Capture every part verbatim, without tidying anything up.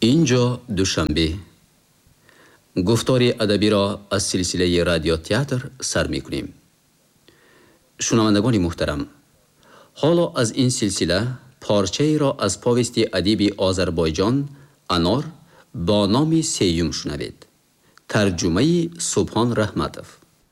اینجا دوشنبه گفتاری ادبی را از سلسله رادیو تئاتر سر می‌کنیم. شنوندگان محترم، حالا از این سلسله پارچه‌ای را از پاویست ادیب آذربایجان انار با نام سیوم شنوید. ترجمه سبحان رحمتوف.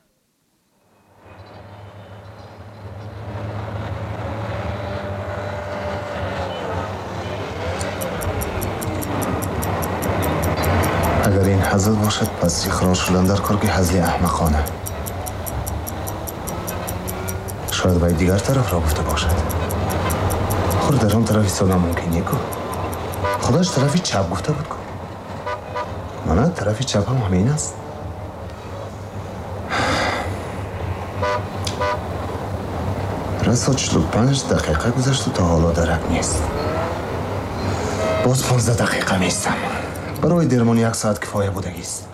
اگر این حزل باشد پس اخراج شدن در کار که حزل احمقانه. شاید باید دیگر طرف را گفته باشد. خود در آن طرف ایستادن ممکنیه که خودش طرفی چپ گفته بود که من طرفی چپ هم همین است. رسا چلو پنج دقیقه گذشت و تا حالا درک نیست. باز پانزده دقیقه نیستم. برای درمان یک ساعت کفایه بودگیست.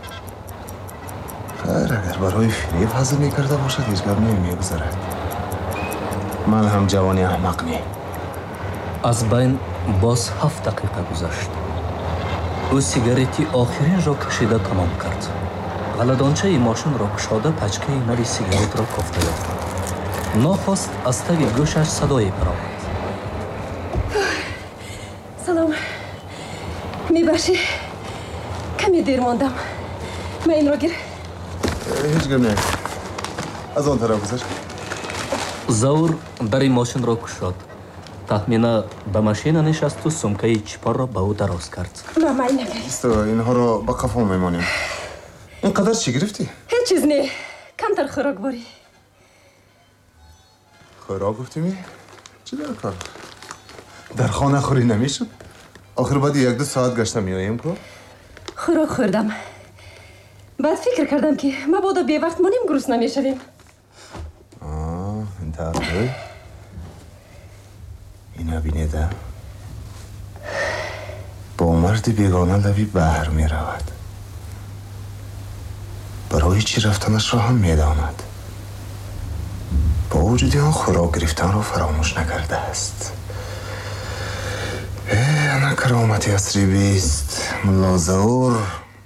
خیر اگر برای فریب حاضر میکرده باشد هیچ گپ نمیگذرد. من هم جوانی احمق نی. از بین باز هفت دقیقه گذشت. او سیگارتی آخرین را کشیده تمام کرد. غلدانچه ماشین را کشاده پچکه نری سیگارت را کفته یافت. ناخواست از تگ گوشش صدایی برآمد. سلام. میبخشی کمی دیر ماندم. من این رو گیر. هیچ گپ نه. از آن طرف گذشت. زور در ماشین را کشاد. تخمینا به ماشین نشست و سمکه چپار را به او دراز کرد. ماما این نگری. است اینها را با قفا میمانیم. اینقدر چی گرفتی؟ هیچ چیز نه. کمتر خوراک باری. خوراک گفتیمی؟ چی در کار؟ در خانه خوری نمیشد؟ آخر بعد یک دو ساعت گشته میاییم که؟ خوراک خوردم. بعد فکر کردم که ما باید بی وقت مانیم گرسنه نمیشویم. آه این طرفه؟ اینا بینیده؟ با مرد بیگانه لبی بحر می رود. برای چی رفتنش را هم می داند. با وجودی آن خوراک گرفتن را فراموش نکرده است. انا کرامتی اصری بیست ملازور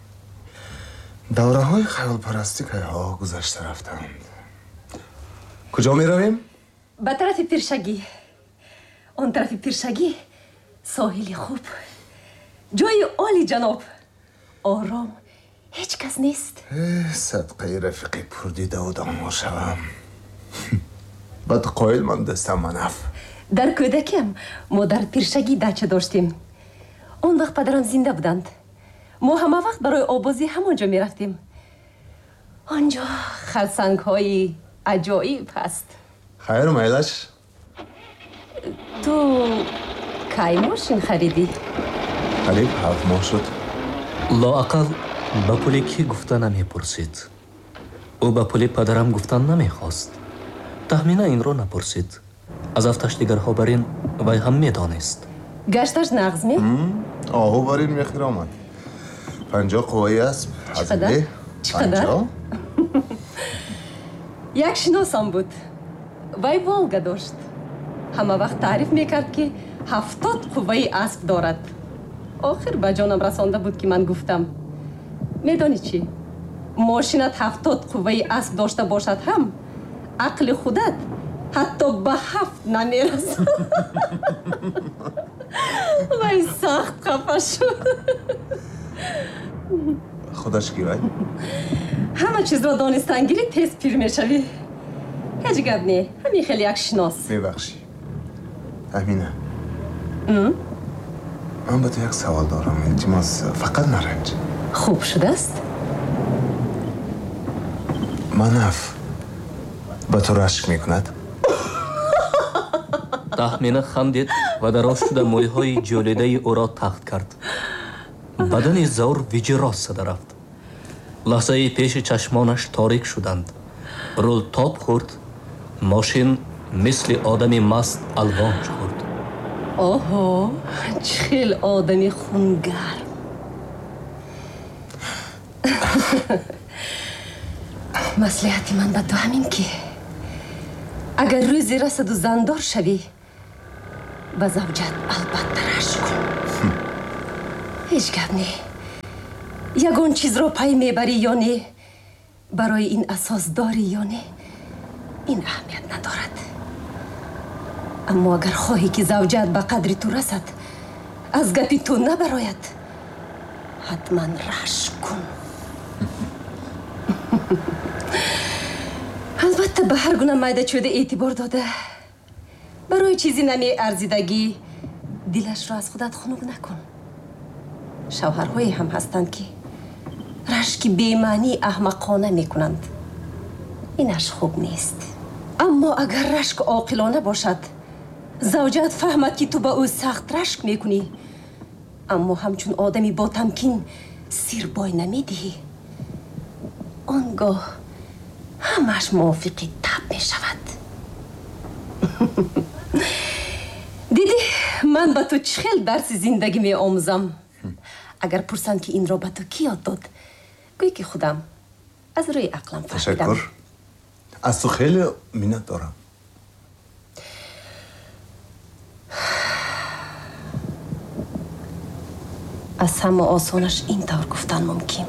دوره های خیال پرستی که ها گذشته رفتند. کجا می رویم؟ به طرف پیرشگی. آن طرف پیرشگی ساحلی خوب، جای عالی جناب، آرام، هیچ کس نیست. صدقه رفیقی پردیده و دانما شوم. بعد قایل من دستم منف. در کودکیم ما در پیرشگی دچه داشتیم. اون وقت پدرم زنده بودند. ما همه وقت برای آبازی همانجا می رفتیم. آنجا خرسنگ های عجایب هست. خیر میلش؟ تو کی ماشین خریدی؟ قریب هفت ماه شد. لااقل به پولی کی گفته نمی پرسید. او به پولی پدرم گفتن نمی خواست. تخمینا این رو نپرسید. از افتش دیگرها برین وی هم می دانست. گشتش نغز می؟ آهو برین می خیر آمد. پنجاه قوایی اسب. چقدر؟ چقدر؟ یک شناسم بود. وی والگا داشت. همه وقت تعریف میکرد که هفتاد قوه اسب دارد. آخر به جانم رسانده بود که من گفتم میدانی چی؟ ماشینت هفتاد قوه اسب داشته باشد هم عقل خودت حتی به هفت نمیرسد. وی سخت خفه شد. خودش کی وی؟ همه چیز را دانستنگیری تیز پیر میشوی. هیچ گپ نه. همین خیلی یک شناس. میبخشی. امینه. من به تو یک سوال دارم. التماس فقط نرنج. خوب شده است؟ منف به تو رشک میکند؟ تخمینه خندید و دراز شده مویه های جولیده او را تخت کرد. بدن زور ویجی راست صدا رفت. لحظه پیش چشمانش تاریک شدند. رول تاب خورد. ماشین مثل آدمی مست الوان خورد. اوه چخیل آدمی خونگرم. مصلحتی من به تو همین که اگر روزی رسد و زندار شوی به زوجت البته رشک کن. هیچ گپ نی. یگون چیز رو پای میبری یا نه، برای این اساس داری یا نه، این اهمیت ندارد. اما اگر خواهی که زوجت به قدر تو رسد، از گپی تو نبراید، حتما رشک کن. البته به هر گونه مایده شده اعتبار داده، برای چیزی نمی ارزیدگی دلش را از خودت خنک نکن. شوهرهایی هم هستند که رشک بی‌معنی احمقانه میکنند. اینش خوب نیست. اما اگر رشک عاقلانه باشد، زوجت فهمد که تو با او سخت رشک میکنی، اما همچون آدمی با تمکین سیر بای نمیدهی، آنگاه همش موافقی تب میشود. دیدی من با تو چخیل درس زندگی می آموزم. اگر پرسند که این را به تو کی یاد داد، گوی که خودم از روی عقلم فهمیدم. تشکر. از تو خیلی منت دارم. از همه آسانش این طور گفتن ممکن.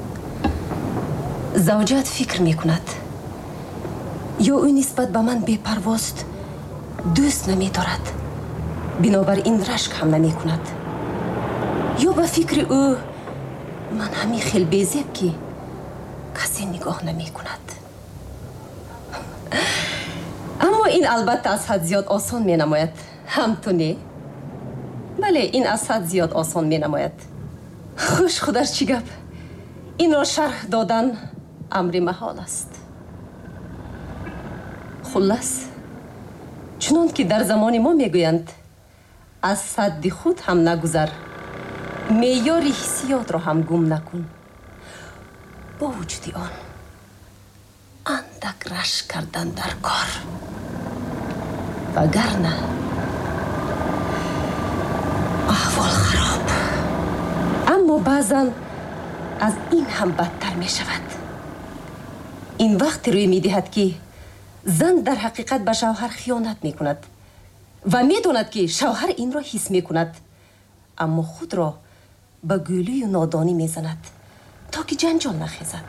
زوجت فکر میکند یا او نسبت به من بی‌پرواست، دوست نمیدارد، بنابراین رشک هم نمیکند، یا به فکر او من همین خیلی بیزیب که کسی نگاه نمیکند. اما این البته از حد زیاد آسان می نماید. هم تو نه؟ بله این از حد زیاد آسان می نماید. خوش خودش چی گپ؟ این را شرح دادن امر محال است. خلاص چنان که در زمان ما می گویند از حد خود هم نگذر، معیار حسیات را هم گم نکن. با وجود آن اندک رشک کردن در کار، وگرنه احوال خراب. اما بعضا از این هم بدتر می شود. این وقت روی می دهد که زن در حقیقت به شوهر خیانت می کند و می داند که شوهر این را حس می کند، اما خود را به گلوی و نادانی می زند تا که جنجال نخیزد.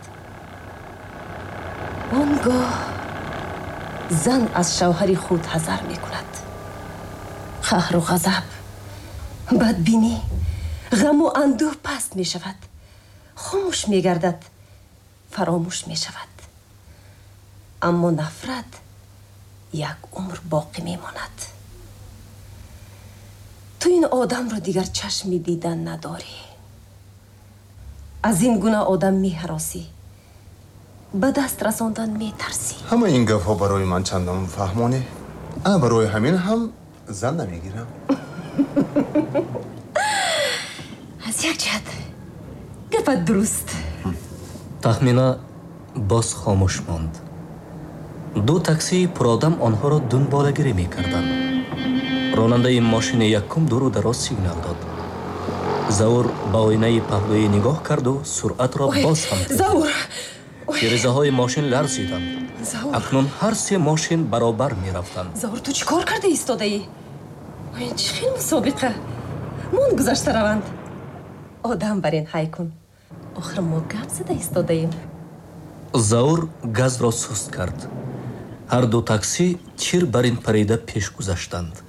آنگاه زن از شوهر خود حذر می کند. قهر و غضب، بدبینی، غم و اندوه پست می شود، خاموش می گردد، فراموش می شود. اما نفرت یک عمر باقی می ماند. تو این آدم را دیگر چشمی دیدن نداری. از این گونه آدم می هراسی، به دست رساندن می ترسی. همه این گپ ها برای من چندان فهمانه. انا برای همین هم زن نمیگیرم. از یک جهت گفت درست. تخمینا باز خاموش ماند. دو تاکسی پرآدم آنها را دنبالگیری می‌کردند. راننده ماشین یکم دور و دراز سیگنال داد. زور با آینه پهلویی نگاه کرد و سرعت را باز هم کرد. زور تیره‌های ماشین لرزیدند. اکنون هر سه ماشین برابر می‌رفتند. زور تو چی کار کرده ایستاده ای؟ این چه خیلی مسابقه. مون گذشته روند. آدم بر این حی کن. آخر ما گپ زده ایستاده ایم. زور گاز را سست کرد. هر دو تاکسی چیر بر این پریده پیش گذشتند.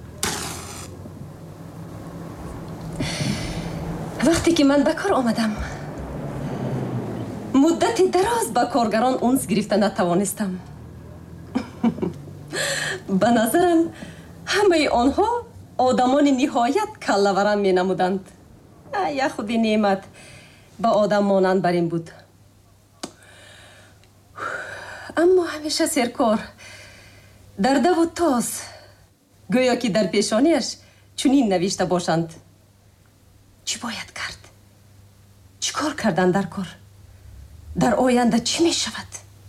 وقتی که من به کار آمدم، مدت دراز با کارگران اونس گرفته نتوانستم. به نظرم همه آنها آدمان نهایت کله‌ورم می نمودند. یا خودی نعمت با آدم مانند بر این بود. اما همیشه سرکار در دو و تاس، گویا که در پیشانیش چنین نوشته باشند: چی باید کرد؟ چی کار کردن در کار؟ در آینده چی می شود؟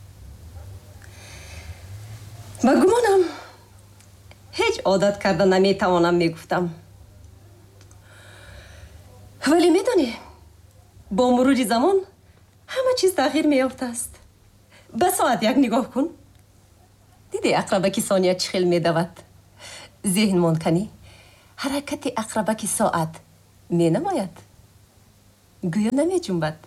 با گمانم هیچ عادت کرده نمی توانم می گفتم. ولی می دانی با مرور زمان همه چیز تغییر می یافته است. به ساعت یک نگاه کن. دیدی عقربک ثانیه چه خیلی می دود؟ ذهن منکنی حرکت عقربک ساعت می نماید. گویا نمیجنبد.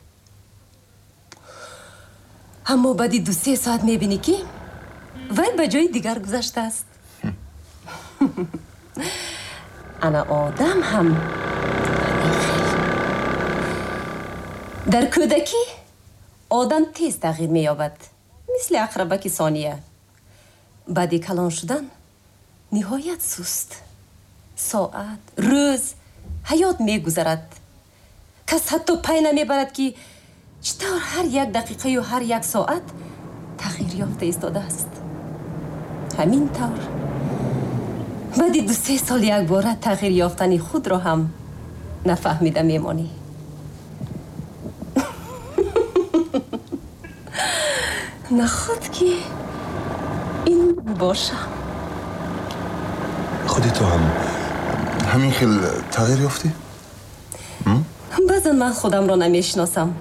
اما بعد دو سه ساعت میبینی که وای به جای دیگر گذشته است. انا آدم هم در کودکی آدم تیز تغییر مییابد، مثل عقربک ثانیه. بعد کلان شدن نهایت سست. ساعت، روز، حیات میگذرد. کس حتی پی نمیبرد که چطور هر یک دقیقه و هر یک ساعت تغییر یافته ایستاده است. همین طور بعد دو سه سال یک باره تغییر یافتن خود را هم نفهمیده میمانی. نخواد که این باشه. خودی تو هم همین خیل تغییر یافتی؟ بعضا من خودم را نمیشناسم.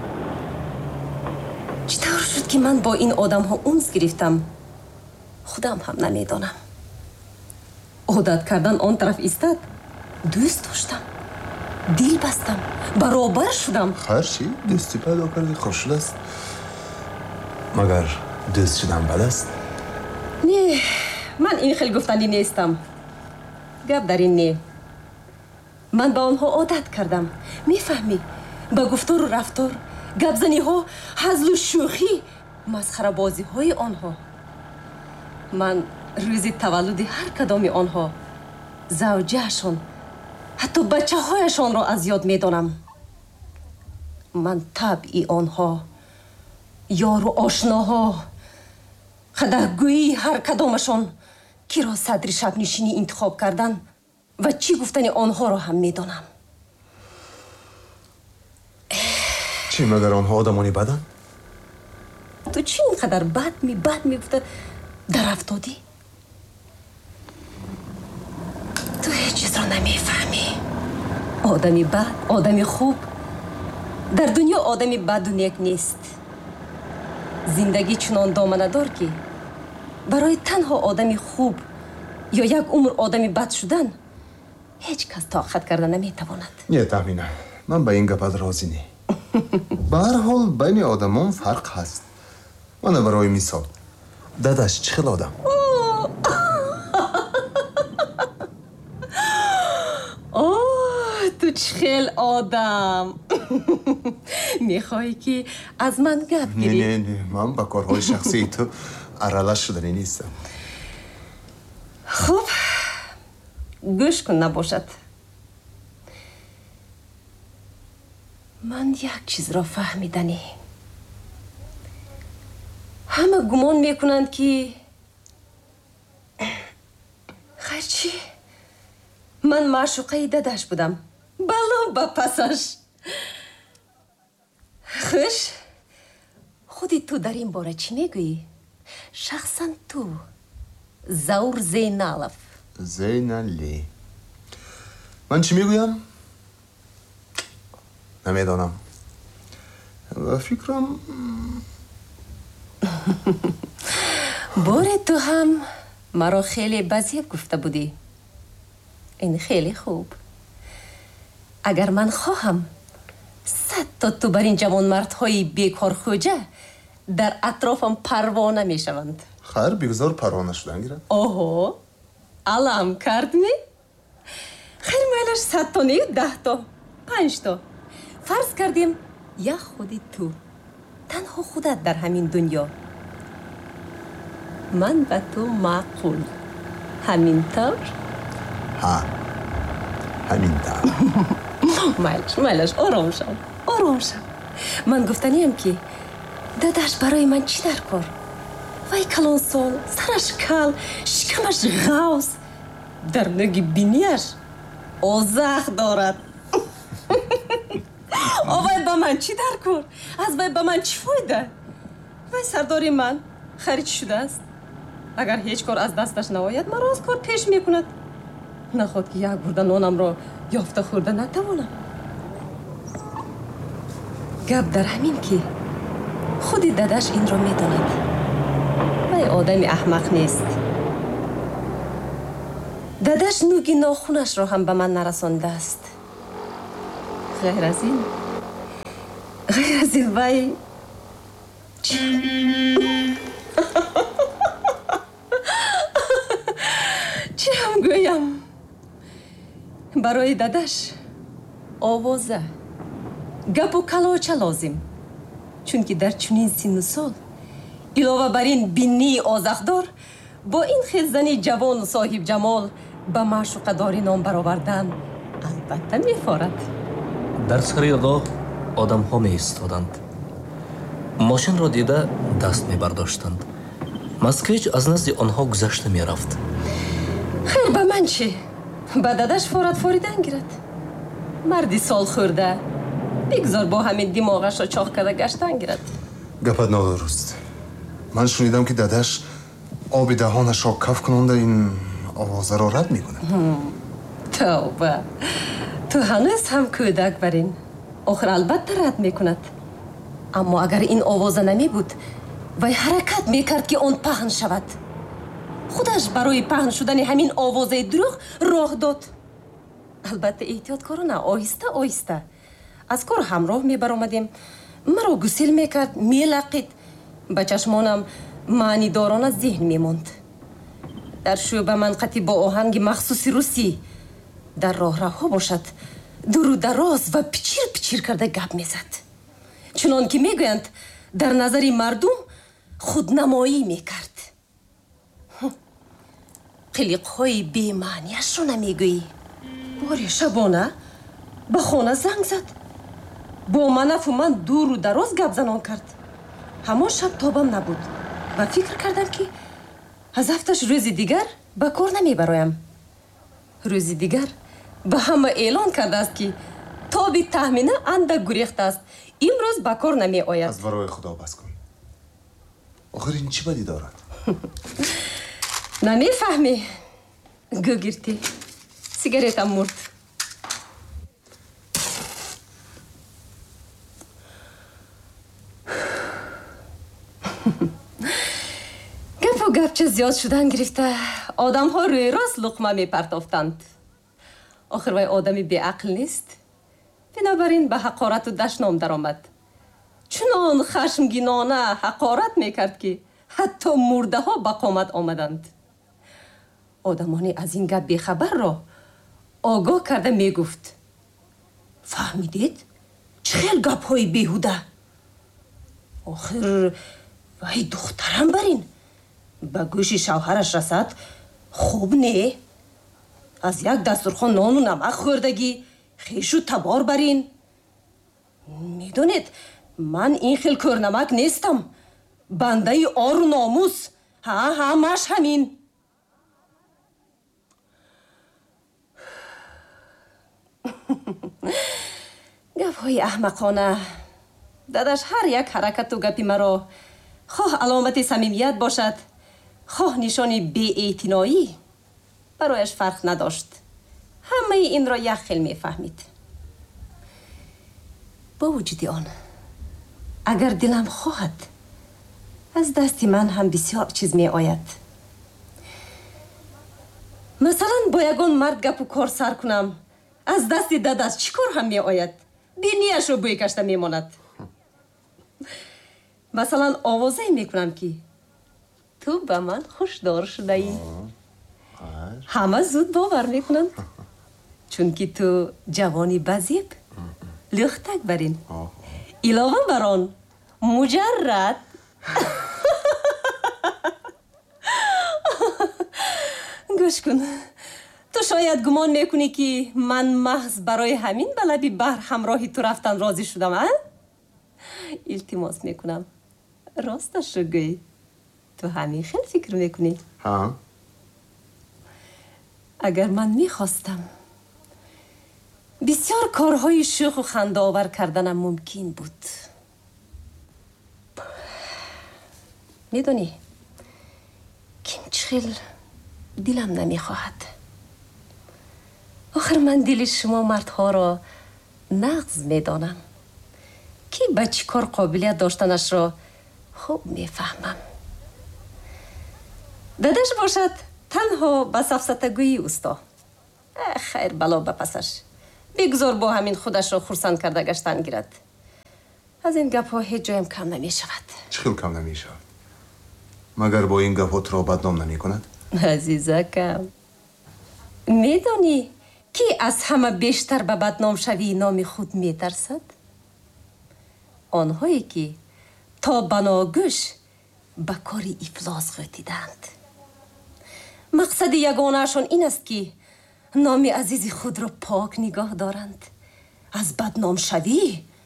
چطور شد که من با این آدم ها اونس گرفتم؟ خودم هم نمیدانم. عادت کردن آن طرف ایستاد. دوست داشتم، دل بستم، برابر شدم. خیر چی؟ دوستی پیدا کردی، خوش شده است. مگر دوست شدن بد است؟ نه، من این خیلی گفتنی نیستم. گپ در این نه. من با آنها عادت کردم. میفهمی؟ با گفتار و رفتار، گپ زنی ها، هزل و شوخی، مسخره بازی های آنها. من روز تولد هر کدام آنها، زوجهشان، حتی بچه هایشان را از یاد میدانم. من طبعی آنها، یار و آشناها، خدرگویی هر کدامشان کی را صدر شب نشینی انتخاب کردن و چی گفتن آنها را هم میدانم. چی مگر آنها آدمانی بدن؟ تو چی اینقدر بد می بد می گفته در افتادی؟ تو هیچ چیز را نمیفهمی. آدمی بد، آدمی خوب، در دنیا آدمی بد و نیک نیست. زندگی چنان دامنه دار که برای تنها آدمی خوب یا یک عمر آدمی بد شدن هیچ کس طاقت کرده نمیتواند. نه تامینه، من به این گپت راضی نی. به هر حال بین آدمان فرق هست. من برای مثال داداش چه خیل آدم؟ اوه تو چه خیل آدم. میخوایی که از من گپ گیری؟ نه نه نه، من با کارهای شخصی تو ارالش شدنی نیستم. خوب گوش کن نباشد. من یک چیز را فهمیدنی. همه گمان میکنند که خیر چی؟ من معشوقه دادش بودم، بلا با پسش. خوش خودی تو در این باره چی میگویی؟ شخصا تو زور زینالف. زینالی من چی میگویم؟ نمیدانم و فکرم باره تو هم مرا خیلی بزیب گفته بودی. این خیلی خوب. اگر من خواهم صد تا تو بر این جوان مردهای بیکار خوجه در اطرافم پروانه می شوند. خیر بگذار پروانه شدن گیرد. اوه علم کرد می؟ خیلی میلش صد تا نه ده تا پنج تا فرض کردیم یا خودی تو تنها خودت در همین دنیا. من و تو معقول همین طور؟ ها همین طور. میلش میلش آرام شم آرام شم. من گفتنیم که دادش برای من چی در کار؟ وای کلان سال، سرش کل، شکمش غوز، در نگی بینیش آزخ دارد. آوای با من چی در کار؟ از وای با من چی فایده؟ وای سرداری من خرید شده است. اگر هیچ کار از دستش نواید مرا از کار پیش میکند. نخواد که یک برده نانم را یافته خورده نتوانم. گپ در همین که خودی دادش این را میداند. وای آدمی احمق نیست. دادش نوگی ناخونش را هم به من نرسانده است. غیر از این غیر از این وای چی هم گویم برای دادش آوازه گپ و کلاچه لازم چون که در چنین سن و سال علاوه بر این بینی آزخدار با این خیزنی جوان و صاحب جمال به معشوقه داری نام برآوردن البته میفارد. در سر راه آدم ها می ایستادند. ماشین را دیده دست می برداشتند. مسکیچ از نزد آنها گذشته می رفت. خیر به من چی؟ به دادش فارد فاریدن گیرد. مردی سال خورده بگذار با همین دماغش را چاق کرده گشتن گیرد. گپت نادرست. من شنیدم که دادش آب دهانش را کف کننده این آوازه را رد می کنه. توبه تو هنوز هم کودک برین آخر البته رد می کند. اما اگر این آوازه نمی بود وی حرکت می کرد که آن پهن شود. خودش برای پهن شدن همین آوازه دروغ راه داد. البته احتیاط کارانه آهسته آهسته از کار همراه می برآمدیم. مرا گسیل می کرد می لقید. به چشمانم معنی داران ذهن می ماند. در شعبه منقطی با آهنگ مخصوص روسی در راه رها باشد دور و دراز و پیچیر پیچیر کرده گپ می زد. چنان که می گویند در نظر مردم خودنمایی می کرد. قلقهای بی معنیش رو نمی گویی. باری شبانه به خانه زنگ زد. با منف و من دور و دراز گپ زنان کرد. همان شب تابم نبود و فکر کردم که از هفتش روز دیگر به کار نمی برایم. روز دیگر به همه اعلان کرده است که تابی تحمینه اندک گریخته است. امروز به کار نمی آید. از برای خدا بس کن. آخر این چی بدی دارد؟ نمی فهمی. گو گرتی سیگاریتم مرد. گپ و گپ چه زیاد شدن گرفته آدم ها روی راست لقمه می پرتافتند. آخر وی آدمی بی عقل نیست. بنابراین به حقارت و دشنام در آمد. چنان خشمگینانه حقارت می کرد که حتی مرده ها به قامت آمدند. آدمانی از این گپ بیخبر را آگاه کرده می گفت فهمیدید؟ چه خیل گپ های بیهوده. آخر وی دخترم برین به گوش شوهرش رسد خوب نه. از یک دسترخوان نان و نمک خوردگی خیش و تبار برین. میدونید من این خیل کرنمک نیستم. بنده آر و ناموس. ها همش همین. گپ های احمقانه. دادش هر یک حرکت و گپی مرا خواه علامت صمیمیت باشد خواه نشانی بی‌اعتنایی برایش فرق نداشت. همه این را یک خیل میفهمید. با وجود آن اگر دلم خواهد از دست من هم بسیار چیز می آید. مثلا با یگان مرد گپ و کار سر کنم از دست دادش چی کار هم می آید. بینیش رو بوی کشته می ماند. مثلا آوازه می کنم که تو به من خوشدار شده ای. همه زود باور می کنند چون که تو جوانی بزیب لختک برین علاوه بران مجرد گوش کن. تو شاید گمان میکنی که من محض برای همین به لب بحر همراهی تو رفتن راضی شدم. ها؟ التماس میکنم راستش رو گوی. تو همین خیلی فکر میکنی؟ ها؟ اگر من میخواستم بسیار کارهای شوخ و خنده آور کردنم ممکن بود. میدونی که چخیل دلم نمیخواهد. آخر من دل شما مردها را نغز میدانم که به چی کار قابلیت داشتنش را خوب میفهمم. دادش باشد تنها به سفسطگویی اوستا. خیر بلا بپسش بگذار با همین خودش را خرسند کرده گشتن گیرد. аз ин гапҳо ҳеҷ ҷоям кам намешавад. чӣ хел кам намешавад? магар бо ин гапҳо туро бадном намекунад? азизакам, медонӣ ки аз ҳама бештар ба бадномшавии номи худ метарсад? онҳое ки то баногӯш ба кори ифлос ғӯтиданд. мақсади ягонаашон ин аст ки номи азизи худро пок нигоҳ доранд. аз бадномшавӣ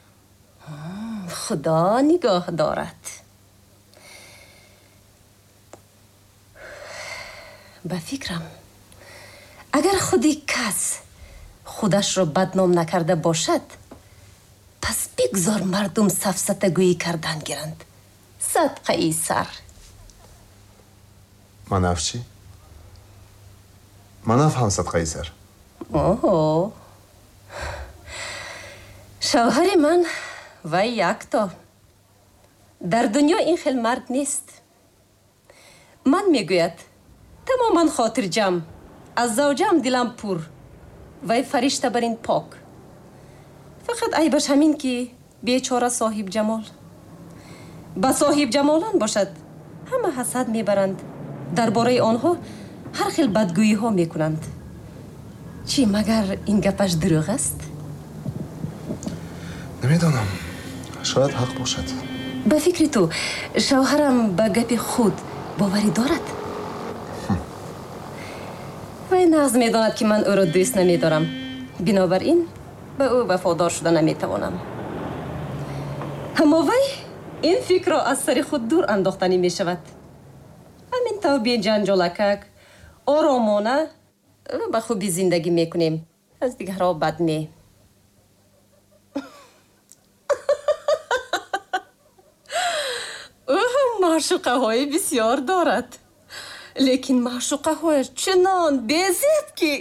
худо нигоҳ дорад. ба фикрам, агар худи кас худашро бадном накарда бошад, пас бигзор мардум сафсатагӯӣ кардан гиранд. садқаи сар. манаф чӣ? манаф ҳам садқаи сар? оҳо, шавҳари ман вай якто. дар дунё ин хел мард нест. ман мегӯяд тамоман хотирҷам, аз завҷам дилам пур, вай фаришта барин пок. фақат айбаш ҳамин ки бечора соҳибҷамол. ба соҳибҷамолон бошад ҳама ҳасад мебаранд, дар бораи онҳо ҳар хел бадгӯиҳо мекунанд. чӣ магар ин гапаш дурӯғ аст? намедонам, шояд ҳақ бошад. ба фикри ту шавҳарам ба гапи худ боварӣ дорад? вай нағз медонад ки ман ӯро дӯст намедорам, бинобар ин ба ӯ вафодор шуда наметавонам. аммо вай ин фикрро аз сари худ дур андохтанӣ мешавад. ҳамин тав беҷанҷолакак оромона ба хубӣ зиндагӣ мекунем, аз дигарҳо бад не. ӯ ҳам маъшуқаҳои бисёр дорад, лекин маъшуқаҳояш чунон безеб ки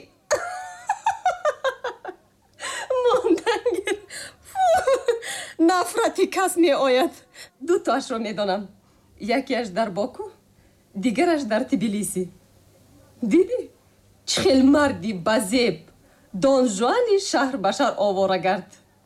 мондангир нафрати кас меояд. ду тоашро медонам, якеаш дар Боку, дигараш дар Тбилиси. дидӣ чӣ хел марди базеб, донжуани шаҳр ба шаҳр оворагард.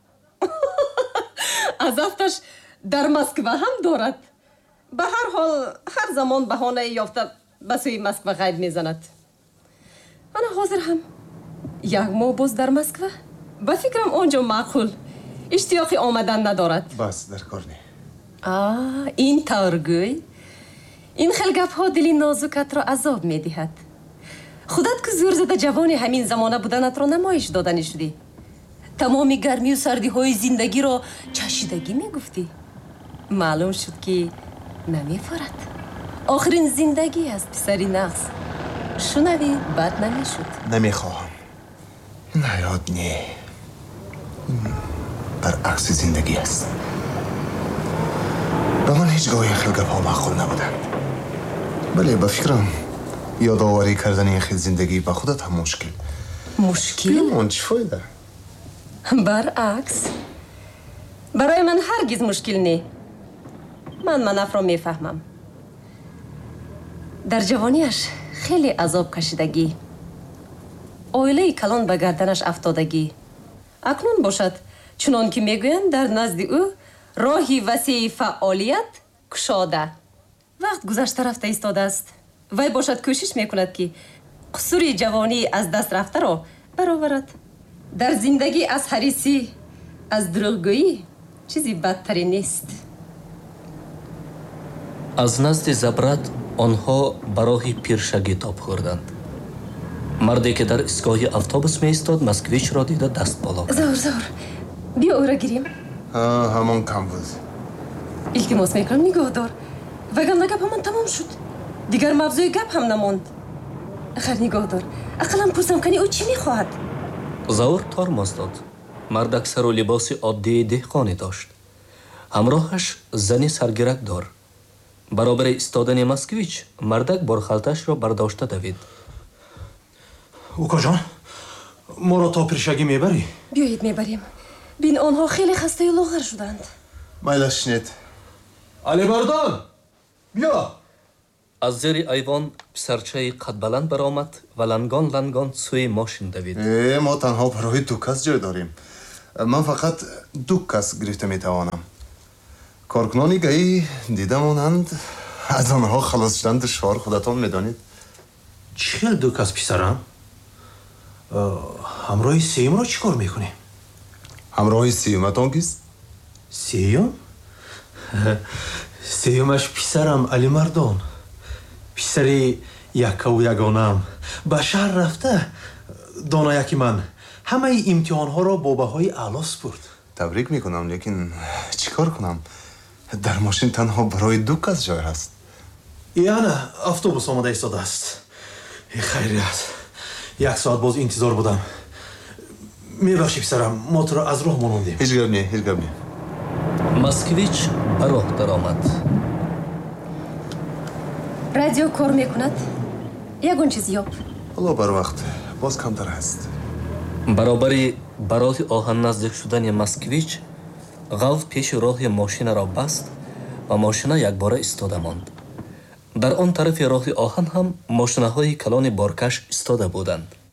аз афташ дар Москва ҳам дорад. ба ҳар ҳол ҳар замон баҳонаи ёфта ба сӯи Москва ғайб мезанад. ана ҳозир ҳам як моҳ боз дар Москва. ба фикрам он ҷо маъқул иштиёқи омадан надорад. бас дар кор не. Аа, ин тавргӯй. ин хел гапҳо дили нозукатро азоб медиҳад. худат ки зӯрзада ҷавони ҳамин замона буданатро намоиш доданӣ шудӣ. тамоми гармию сардиҳои зиндагиро чашидагӣ мегуфтӣ. маълум шуд ки намефорад. охирин зиндагӣ аст, писари нағз. шунавӣ бад намешуд. намехоҳам. ин ҳаёт не. баръакси зиндагӣ аст. ба ман ҳеҷ гоҳ ин хел гапҳо маъқул набуданд. бале ба фикрам ёдоварӣ кардани ин хел зиндагӣ ба худат ҳам мушкил. мушкил? бимон чӣ фоида? баръакс, барои ман ҳаргиз мушкил не. ман манафро мефаҳмам. дар ҷавонияш хеле азоб кашидагӣ, оилаи калон ба гарданаш афтодагӣ. акнун бошад, чунон ки мегӯянд, дар назди ӯ роҳи васеи фаъолият кушода. вақт гузашта рафта истодааст. вай бошад кӯшиш мекунад ки қусури ҷавонии аз даст рафтаро бароварад. дар зиндагӣ аз ҳарисӣ, аз дурӯғгӯӣ чизи бадтаре нест. аз назди забрат онҳо ба роҳи пиршагитоб хӯрданд. марде ки дар истгоҳи автобус меистод москвичро дида даст боло кард. завр завр биё ӯро гирем. ҳамон кам буд. илтимос мекунам нигоҳ дор. ваганна гап ҳамон тамом шуд. дигар мавзӯи гап ҳам намонд. ахар нигоҳ дор, ақаллам пурсам кани ӯ чӣ мехоҳад. завр тормоз дод. мардак сару либоси оддии деҳқонӣ дошт. ҳамроҳаш зани саргиракдор. баробари истодани москвич мардак борхалташро бардошта давид. укоҷон, моро то пиршагӣ мебарӣ? биёед мебарем. бин онҳо хеле хастаю лоғар шуданд. майла шинед. алибардон, биё! аз зери айвон писарчаи қадбаланд баромад ва лангон лангон сӯи мошин давид. Э, мо танҳо барои ду кас ҷой дорем. ман фақат ду кас гирифта метавонам. коркунони гаӣ дида монанд аз онҳо халос шудан душвор худатон медонед. чӣ хел дук аст писарам? ҳамроҳи сеюмро чӣ кор мекунӣ? ҳамроҳи сеюматон кист? сеюм? сеюмаш писарам Алимардон, писари яккаву ягонам. ба шаҳр рафта дона яки ман ҳамаи имтиҳонҳоро бо баҳои аъло спурд. табрик мекунам, лекин чӣ кор кунам? дар мошин танҳо барои ду кас ҷой ҳаст. яна автобус омада истодааст. хайрият, як соат боз интизор будам. мебахшӣ писарам, мо туро аз роҳ монондем. ҳеҷ гап не, ҳеҷ гап не. Москвич ба роҳ даромад. радио кор мекунад? ягон чиз ёб. ҳоло барвақт, боз камтар ҳаст. баробари ба роҳи оҳан наздик шудани Москвич, ғавд пеши роҳи мошинаро баст ва мошина якбора истода монд. дар он тарафи роҳи оҳан ҳам мошинаҳои калони боркаш истода буданд.